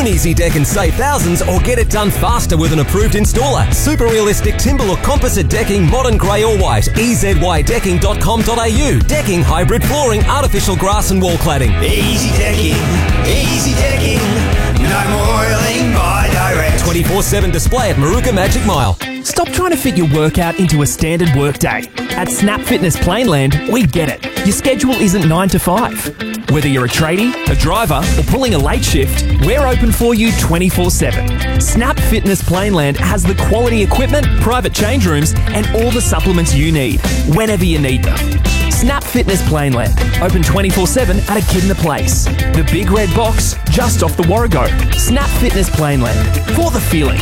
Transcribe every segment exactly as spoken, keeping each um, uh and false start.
Phone EasyDeck and save thousands, or get it done faster with an approved installer. Super realistic timber or composite decking, modern grey or white. e z y decking dot com dot a u. Decking, hybrid flooring, artificial grass and wall cladding. Easy Decking, Easy Decking. No more oiling by direct. twenty-four seven display at Maruka Magic Mile. Stop trying to fit your workout into a standard workday. At Snap Fitness Plainland, we get it. Your schedule isn't nine to five. Whether you're a tradie, a driver, or pulling a late shift, we're open for you twenty-four seven. Snap Fitness Plainland has the quality equipment, private change rooms, and all the supplements you need, whenever you need them. Snap Fitness Plainland, open twenty-four seven at Echidna Place. The big red box, just off the Warrego. Snap Fitness Plainland, for the feeling.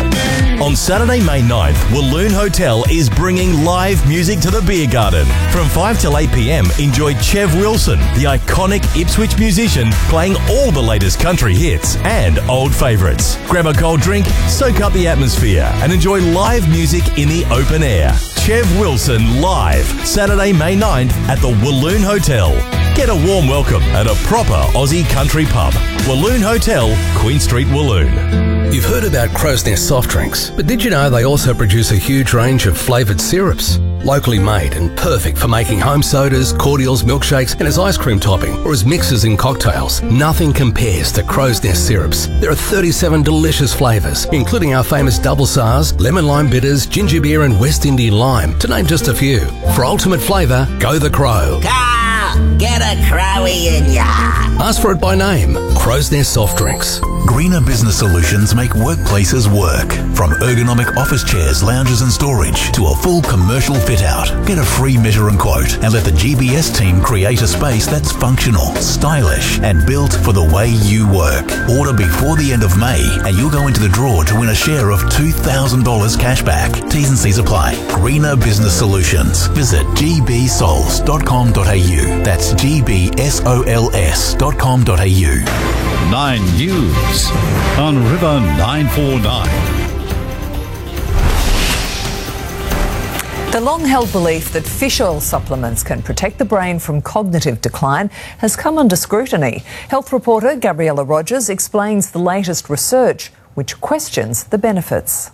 On Saturday, May ninth, Walloon Hotel is bringing live music to the Beer Garden. From five till eight p m, enjoy Chev Wilson, the iconic Ipswich musician, playing all the latest country hits and old favourites. Grab a cold drink, soak up the atmosphere, and enjoy live music in the open air. Chev Wilson live, Saturday, May ninth at the Walloon Hotel. Get a warm welcome at a proper Aussie country pub. Walloon Hotel, Queen Street, Walloon. You've heard about Crow's Nest soft drinks, but did you know they also produce a huge range of flavoured syrups? Locally made and perfect for making home sodas, cordials, milkshakes, and as ice cream topping, or as mixes in cocktails. Nothing compares to Crow's Nest syrups. There are thirty-seven delicious flavours, including our famous double SARS, lemon lime bitters, ginger beer, and West Indian lime, to name just a few. For ultimate flavour, go the Crow. Carl, get a Crowie in ya. Ask for it by name. Crow's Nest soft drinks. Greener Business Solutions make workplaces work. From ergonomic office chairs, lounges and storage to a full commercial fit out. Get a free measure and quote and let the G B S team create a space that's functional, stylish and built for the way you work. Order before the end of May and you'll go into the draw to win a share of two thousand dollars cash back. T's and C's apply. Greener Business Solutions. Visit g b sols dot com dot a u. That's g b sols dot com dot a u. Nine News on River nine forty-nine. The long-held belief that fish oil supplements can protect the brain from cognitive decline has come under scrutiny. Health reporter Gabriella Rogers explains the latest research, which questions the benefits.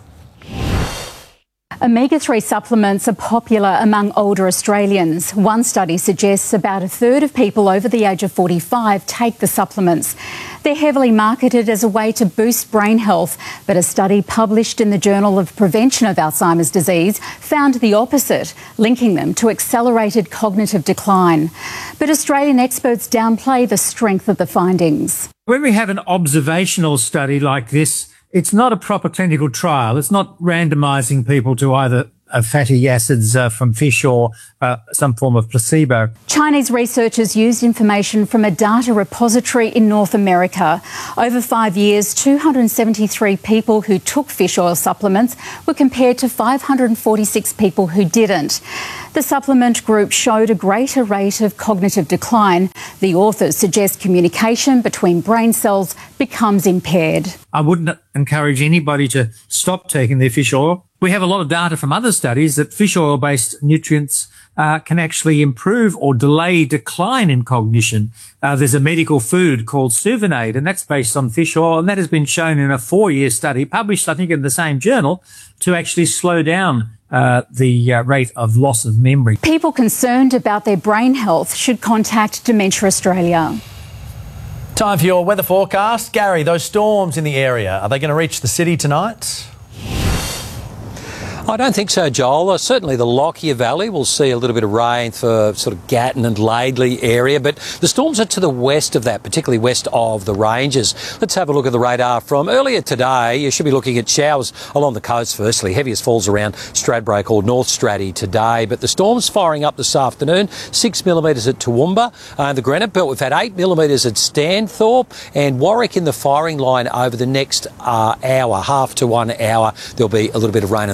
Omega three supplements are popular among older Australians. One study suggests about a third of people over the age of forty-five take the supplements. They're heavily marketed as a way to boost brain health, but a study published in the Journal of Prevention of Alzheimer's Disease found the opposite, linking them to accelerated cognitive decline. But Australian experts downplay the strength of the findings. When we have an observational study like this, it's not a proper clinical trial. It's not randomising people to either uh, fatty acids uh, from fish or uh, some form of placebo. Chinese researchers used information from a data repository in North America. Over five years, two hundred seventy-three people who took fish oil supplements were compared to five hundred forty-six people who didn't. The supplement group showed a greater rate of cognitive decline. The authors suggest communication between brain cells becomes impaired. I wouldn't encourage anybody to stop taking their fish oil. We have a lot of data from other studies that fish oil-based nutrients uh, can actually improve or delay decline in cognition. Uh, there's a medical food called Suvinade, and that's based on fish oil, and that has been shown in a four-year study, published, I think, in the same journal, to actually slow down uh, the uh, rate of loss of memory. People concerned about their brain health should contact Dementia Australia. Time for your weather forecast. Gary, those storms in the area, are they going to reach the city tonight? I don't think so, Joel. Uh, certainly the Lockyer Valley will see a little bit of rain for sort of Gatton and Laidley area, but the storms are to the west of that, particularly west of the ranges. Let's have a look at the radar from earlier today. You should be looking at showers along the coast firstly. Heaviest falls around Stradbroke or North Straddy today, but the storm's firing up this afternoon. Six millimetres at Toowoomba. Uh, the Granite Belt, we've had eight millimetres at Stanthorpe, and Warwick in the firing line over the next uh, hour, half to one hour. There'll be a little bit of rain and thunderstorms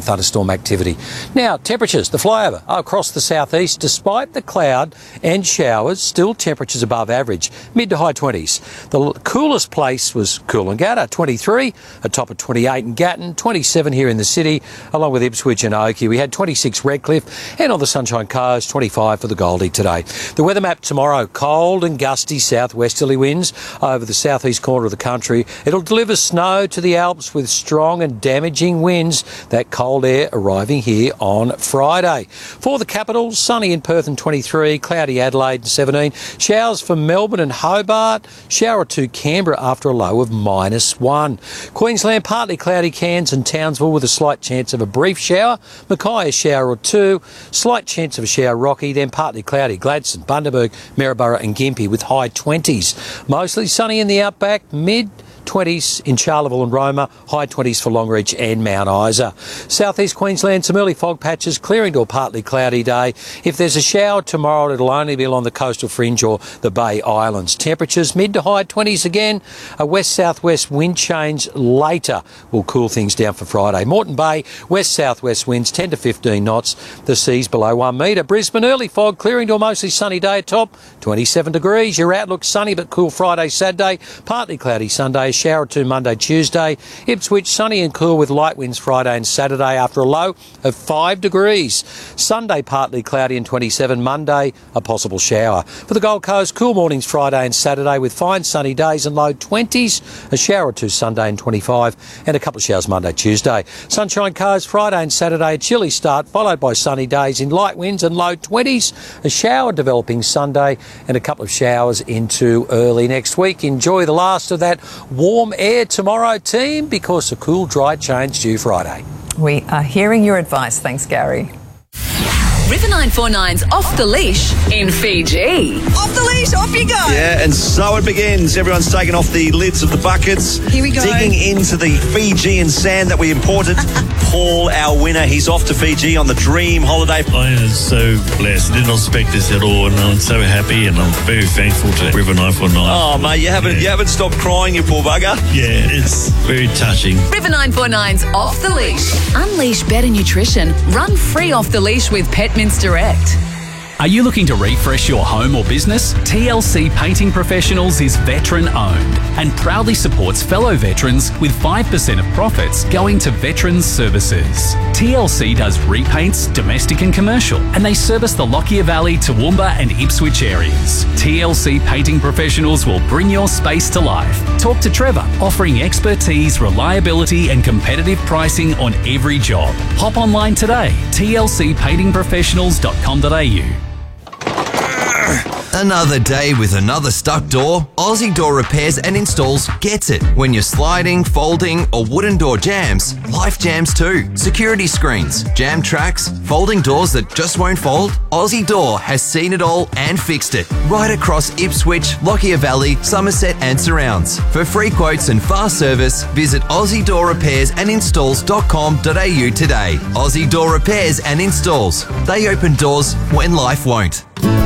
thunderstorm activity. Now, temperatures, the flyover oh, across the southeast, despite the cloud and showers, still temperatures above average, mid to high twenties. The l- coolest place was Coolangatta, twenty-three, a top of twenty-eight in Gatton, twenty-seven here in the city, along with Ipswich and Oakey. We had twenty-six Redcliffe, and on the Sunshine Coast, twenty-five for the Goldie today. The weather map tomorrow, cold and gusty southwesterly winds over the southeast corner of the country. It'll deliver snow to the Alps with strong and damaging winds, that cold air arriving here on Friday. For the capital, sunny in Perth and twenty-three, cloudy Adelaide and seventeen, showers for Melbourne and Hobart, shower or two Canberra after a low of minus one. Queensland, partly cloudy Cairns and Townsville with a slight chance of a brief shower, Mackay a shower or two, slight chance of a shower Rocky, then partly cloudy Gladstone, Bundaberg, Maryborough and Gympie with high twenties. Mostly sunny in the outback, mid twenties in Charleville and Roma, high twenties for Longreach and Mount Isa. Southeast Queensland, some early fog patches, clearing to a partly cloudy day. If there's a shower tomorrow, it'll only be along the coastal fringe or the Bay Islands. Temperatures mid to high twenties again. A west-southwest wind change later will cool things down for Friday. Moreton Bay, west-southwest winds ten to fifteen knots. The sea's below one metre. Brisbane, early fog, clearing to a mostly sunny day at top, twenty-seven degrees. Your outlook sunny but cool Friday, Saturday, partly cloudy Sunday, shower or two Monday, Tuesday. Ipswich, sunny and cool with light winds Friday and Saturday after a low of five degrees. Sunday, partly cloudy and twenty-seven. Monday, a possible shower. For the Gold Coast, cool mornings Friday and Saturday with fine sunny days and low twenties. A shower or two Sunday and twenty-five, and a couple of showers Monday, Tuesday. Sunshine Coast, Friday and Saturday, a chilly start followed by sunny days in light winds and low twenties. A shower developing Sunday and a couple of showers into early next week. Enjoy the last of that warm air tomorrow, team, because a cool, dry change due Friday. We are hearing your advice. Thanks, Gary. River nine forty-nine's Off the Leash in Fiji. Off the leash, off you go. Yeah, and so it begins. Everyone's taking off the lids of the buckets. Here we go. Digging into the Fijian sand that we imported. Paul, our winner, he's off to Fiji on the dream holiday. I am so blessed. I did not expect this at all, and I'm so happy, and I'm very thankful to River nine forty-nine. Oh, mate, you haven't, yeah. you haven't stopped crying, you poor bugger. Yeah, it's very touching. River nine forty-nine's Off the Leash. Unleash better nutrition. Run free off the leash with Petmints Direct. Are you looking to refresh your home or business? T L C Painting Professionals is veteran owned and proudly supports fellow veterans with five percent of profits going to veterans services. T L C does repaints, domestic and commercial, and they service the Lockyer Valley, Toowoomba and Ipswich areas. T L C Painting Professionals will bring your space to life. Talk to Trevor, offering expertise, reliability and competitive pricing on every job. Hop online today, t l c painting professionals dot com dot a u. Another day with another stuck door? Aussie Door Repairs and Installs gets it. When you're sliding, folding, or wooden door jams, life jams too. Security screens, jam tracks, folding doors that just won't fold? Aussie Door has seen it all and fixed it. Right across Ipswich, Lockyer Valley, Somerset and surrounds. For free quotes and fast service, visit aussie door repairs and installs dot com dot a u today. Aussie Door Repairs and Installs. They open doors when life won't.